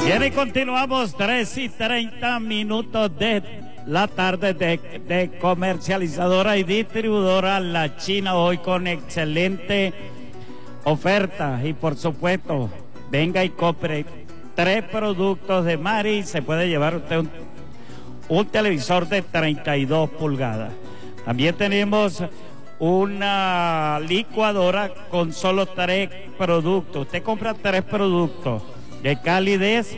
Bien, y continuamos 3:30 de la tarde de comercializadora y distribuidora La China, hoy con excelente oferta. Y por supuesto, venga y compre 3 productos de Mari, se puede llevar usted un televisor de 32 pulgadas. También tenemos una licuadora con solo 3 productos. Usted compra 3 productos de calidez